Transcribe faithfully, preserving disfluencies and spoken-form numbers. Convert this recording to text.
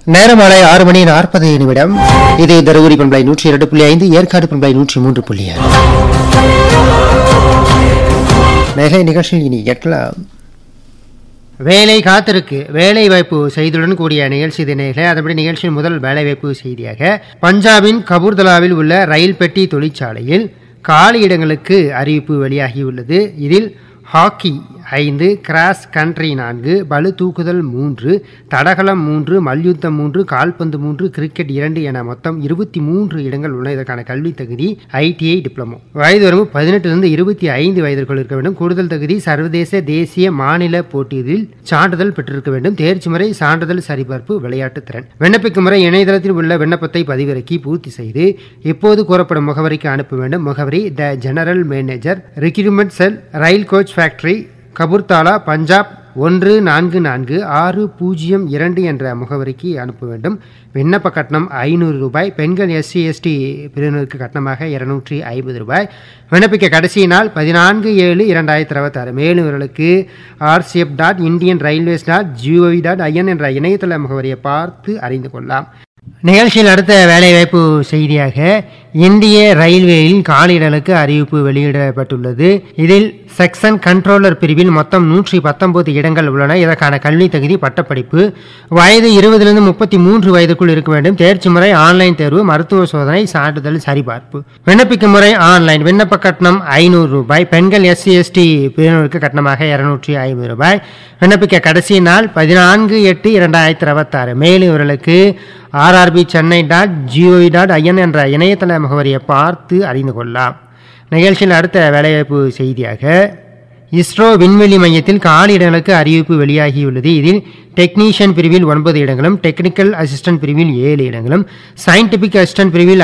நேரம் மாலை ஆறு மணி நாற்பது நிமிடம். இது தருமபுரி பண்பலை நூற்றி இரண்டு புள்ளி ஐந்து, ஏற்காடு பண்பலை நூற்றி மூன்று புள்ளி ஆறு. மேலே நிகழ்ச்சியில் இனி எட்டலாம். வேலை காத்திருக்கு வேலை வாய்ப்பு செய்தியுடன் கூடிய நிகழ்ச்சி தினங்களே. அதன்படி நிகழ்ச்சியின் முதல் வேலை வாய்ப்பு செய்தியாக, பஞ்சாபின் கபூர்தலாவில் உள்ள ரயில் பெட்டி தொழிற்சாலையில் காலி இடங்களுக்கு அறிவிப்பு வெளியாகியுள்ளது. இதில் ஹாக்கி ஐந்து, கிராஸ் கண்ட்ரி நான்கு, பளு தூக்குதல் மூன்று, தடகளம் மூன்று, மல்யுத்தம் மூன்று, கால்பந்து மூன்று, கிரிக்கெட் இரண்டு என மொத்தம் இருபத்தி மூன்று இடங்கள் உள்ளன. இதற்கான கல்வி தகுதி ஐடிஐ டிப்ளமோ. வயது வரம்பு பதினெட்டிலிருந்து இருபத்தி ஐந்து வயதிற்குள் இருக்க வேண்டும். கூடுதல் தகுதி சர்வதேச தேசிய மாநில போட்டியில் சான்றிதழ் பெற்றிருக்க வேண்டும். தேர்ச்சி முறை சான்றிதழ் சரிபார்ப்பு விளையாட்டு திறன். விண்ணப்பிக்கும் முறை இணையதளத்தில் உள்ள விண்ணப்பத்தை பதிவிறக்கி பூர்த்தி செய்து இப்போது கூறப்படும் முகவரிக்கு அனுப்ப வேண்டும். முகவரி த ஜெனரல் மேனேஜர், ரெக்ரூட்மெண்ட் செல், ரயில் கோச் ஃபேக்டரி, கபூர்தாலா, பஞ்சாப் ஒன்று நான்கு நான்கு ஆறு பூஜ்ஜியம் இரண்டு என்ற முகவரிக்கு அனுப்ப வேண்டும். விண்ணப்ப கட்டணம் ஐநூறு ரூபாய். பெண்கள் எஸ்சி எஸ்டி பிரிவினருக்கு கட்டணமாக இருநூற்றி ஐம்பது ரூபாய். விண்ணப்பிக்க கடைசி நாள் பதினான்கு ஏழு இரண்டாயிரத்தி இருபத்தி ஆறு. மேலும் இவர்களுக்கு RCF dot Indian railways dot gov dot IN என்ற இணையதள முகவரியை பார்த்து அறிந்து கொள்ளலாம். நிகழ்ச்சியில் அடுத்த வேலைவாய்ப்பு செய்தியாக, இந்திய ரயில்வேயில் காலியிடலுக்கு அறிவிப்பு வெளியிடப்பட்டுள்ளது. இதில் செக்ஷன் கண்ட்ரோலர் பிரிவில் மொத்தம் நூற்றி பத்தொன்பது இடங்கள் உள்ளன. இதற்கான கல்வி தகுதி பட்டப்படிப்பு. வயது இருபதிலிருந்து முப்பத்தி மூன்று வயதுக்குள் இருக்க வேண்டும். தேர்ச்சி முறை ஆன்லைன் தேர்வு, மருத்துவ சோதனை, சான்றிதழ் சரிபார்ப்பு. விண்ணப்பிக்கும் முறை ஆன்லைன். விண்ணப்ப கட்டணம் ஐநூறு ரூபாய். பெண்கள் எஸ்சி எஸ்டி பிரிவினருக்கு கட்டணமாக இருநூற்றி ஐம்பது ரூபாய். விண்ணப்பிக்க கடைசி நாள் பதினான்கு எட்டு இரண்டாயிரத்தி இருபத்தி ஆறு. மேலும் இவர்களுக்கு RRB Chennai dot gov dot IN என்ற இணையதள முகவரியை பார்த்து அறிந்து கொள்ளலாம். நிகழ்ச்சியில் அடுத்த வேலைவாய்ப்பு செய்தியாக, இஸ்ரோ விண்வெளி மையத்தில் காலி இடங்களுக்கு அறிவிப்பு வெளியாகியுள்ளது. இதில் டெக்னீஷியன் பிரிவில் ஒன்பது இடங்களும், டெக்னிக்கல் அசிஸ்டன்ட் பிரிவில் ஏழு இடங்களும், சயின்டிபிக் அசிஸ்டன்ட் பிரிவில்